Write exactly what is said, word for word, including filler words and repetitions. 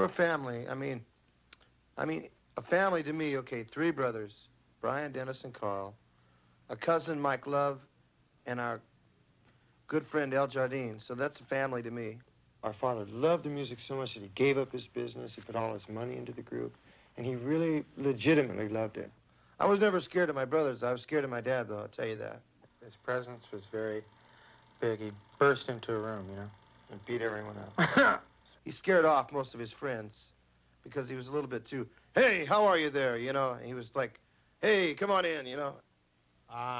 We're a family. I mean, I mean, a family to me, okay, three brothers, Brian, Dennis, and Carl, a cousin, Mike Love, and our good friend, El Jardine. So that's a family to me. Our father loved the music so much that he gave up his business, he put all his money into the group, and he really legitimately loved it. I was never scared of my brothers. I was scared of my dad, though, I'll tell you that. His presence was very big. He burst into a room, you know, and beat everyone up. He scared off most of his friends because he was a little bit too, hey, how are you there, you know? And he was like, hey, come on in, you know? Uh,